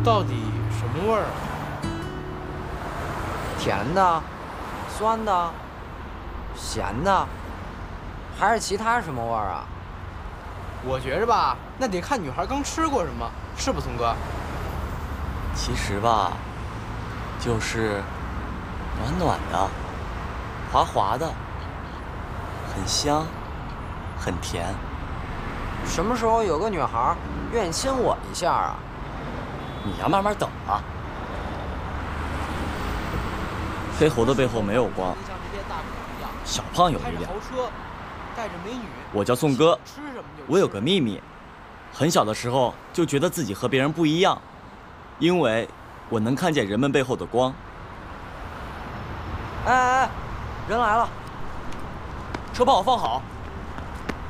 到底什么味儿啊？ 甜的、酸的、咸的，还是其他什么味儿啊？ 我觉着吧，那得看女孩刚吃过什么，是不，松哥？ 其实吧，就是暖暖的、滑滑的，很香，很甜。 什么时候有个女孩愿意亲我一下啊？ 你要慢慢等啊。黑猴的背后没有光，小胖有力量。 带着美女， 我叫宋哥， 吃什么就我有个秘密，很小的时候就觉得自己和别人不一样，因为我能看见人们背后的光。 哎，人来了， 车帮我放好。